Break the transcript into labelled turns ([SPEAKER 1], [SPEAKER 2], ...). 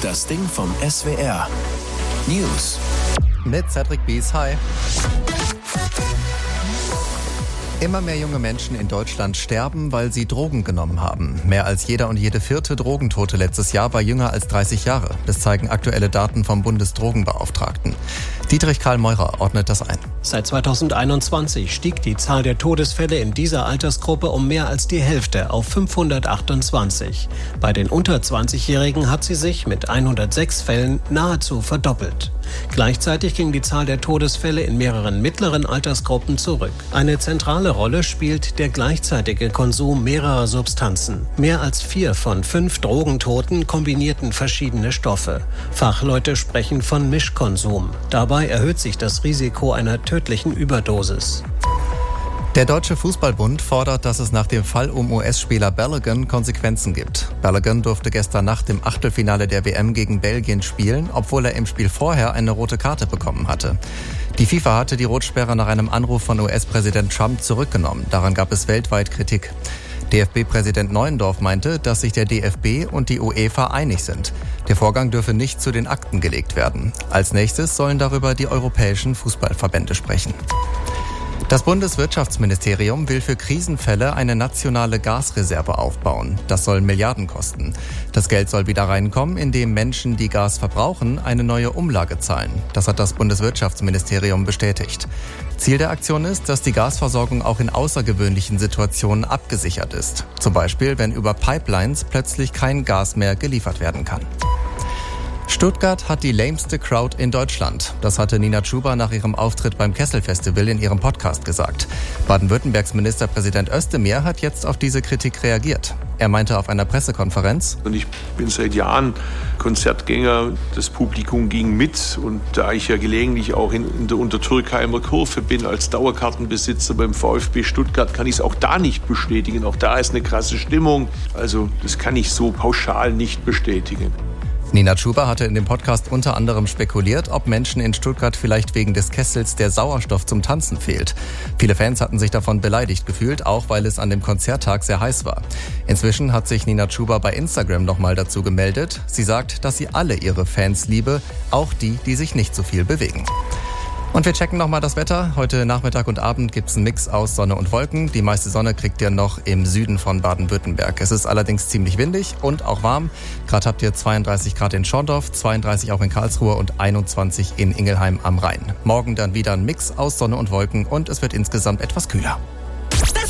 [SPEAKER 1] Das Ding vom SWR. News.
[SPEAKER 2] Mit Cedric Bies, hi. Immer mehr junge Menschen in Deutschland sterben, weil sie Drogen genommen haben. Mehr als jeder und jede vierte Drogentote letztes Jahr war jünger als 30 Jahre. Das zeigen aktuelle Daten vom Bundesdrogenbeauftragten. Dietrich Karl Meurer ordnet das ein.
[SPEAKER 3] Seit 2021 stieg die Zahl der Todesfälle in dieser Altersgruppe um mehr als die Hälfte auf 528. Bei den unter 20-Jährigen hat sie sich mit 106 Fällen nahezu verdoppelt. Gleichzeitig ging die Zahl der Todesfälle in mehreren mittleren Altersgruppen zurück. Eine zentrale Rolle spielt der gleichzeitige Konsum mehrerer Substanzen. Mehr als 4 von 5 Drogentoten kombinierten verschiedene Stoffe. Fachleute sprechen von Mischkonsum. Dabei erhöht sich das Risiko einer tödlichen Überdosis.
[SPEAKER 2] Der Deutsche Fußballbund fordert, dass es nach dem Fall um US-Spieler Balogun Konsequenzen gibt. Balogun durfte gestern Nacht im Achtelfinale der WM gegen Belgien spielen, obwohl er im Spiel vorher eine rote Karte bekommen hatte. Die FIFA hatte die Rotsperre nach einem Anruf von US-Präsident Trump zurückgenommen. Daran gab es weltweit Kritik. DFB-Präsident Neuendorf meinte, dass sich der DFB und die UEFA einig sind. Der Vorgang dürfe nicht zu den Akten gelegt werden. Als nächstes sollen darüber die europäischen Fußballverbände sprechen. Das Bundeswirtschaftsministerium will für Krisenfälle eine nationale Gasreserve aufbauen. Das soll Milliarden kosten. Das Geld soll wieder reinkommen, indem Menschen, die Gas verbrauchen, eine neue Umlage zahlen. Das hat das Bundeswirtschaftsministerium bestätigt. Ziel der Aktion ist, dass die Gasversorgung auch in außergewöhnlichen Situationen abgesichert ist. Zum Beispiel, wenn über Pipelines plötzlich kein Gas mehr geliefert werden kann. Stuttgart hat die lameste Crowd in Deutschland. Das hatte Nina Chuba nach ihrem Auftritt beim Kessel-Festival in ihrem Podcast gesagt. Baden-Württembergs Ministerpräsident Özdemir hat jetzt auf diese Kritik reagiert. Er meinte auf einer Pressekonferenz:
[SPEAKER 4] Und ich bin seit Jahren Konzertgänger, das Publikum ging mit. Und da ich ja gelegentlich auch in der Untertürkheimer Kurve bin als Dauerkartenbesitzer beim VfB Stuttgart, kann ich es auch da nicht bestätigen. Auch da ist eine krasse Stimmung. Also das kann ich so pauschal nicht bestätigen.
[SPEAKER 2] Nina Chuba hatte in dem Podcast unter anderem spekuliert, ob Menschen in Stuttgart vielleicht wegen des Kessels der Sauerstoff zum Tanzen fehlt. Viele Fans hatten sich davon beleidigt gefühlt, auch weil es an dem Konzerttag sehr heiß war. Inzwischen hat sich Nina Chuba bei Instagram nochmal dazu gemeldet. Sie sagt, dass sie alle ihre Fans liebe, auch die, die sich nicht so viel bewegen. Und wir checken nochmal das Wetter. Heute Nachmittag und Abend gibt es einen Mix aus Sonne und Wolken. Die meiste Sonne kriegt ihr noch im Süden von Baden-Württemberg. Es ist allerdings ziemlich windig und auch warm. Gerade habt ihr 32 Grad in Schorndorf, 32 auch in Karlsruhe und 21 in Ingelheim am Rhein. Morgen dann wieder ein Mix aus Sonne und Wolken und es wird insgesamt etwas kühler.